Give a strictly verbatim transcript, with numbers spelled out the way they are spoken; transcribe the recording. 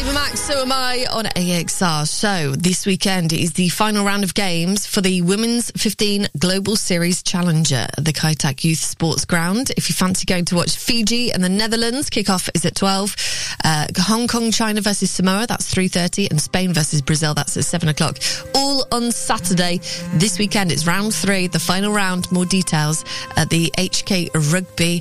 Ava Max, so am I on A X R. So this weekend is the final round of games for the Women's fifteen Global Series Challenger at the Kai Tak Youth Sports Ground. If you fancy going to watch Fiji and the Netherlands, kickoff is at twelve. Uh, Hong Kong, China versus Samoa, that's three thirty, and Spain versus Brazil, that's at seven o'clock. All on Saturday. This weekend, it's round three, the final round. More details at the H K Rugby